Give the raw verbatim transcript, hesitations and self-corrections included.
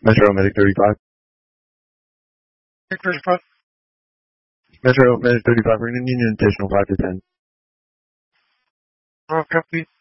Metro Medic thirty-five. Medic thirty-five. Metro Medic thirty-five, we're going to need an additional five to ten. Oh, copy.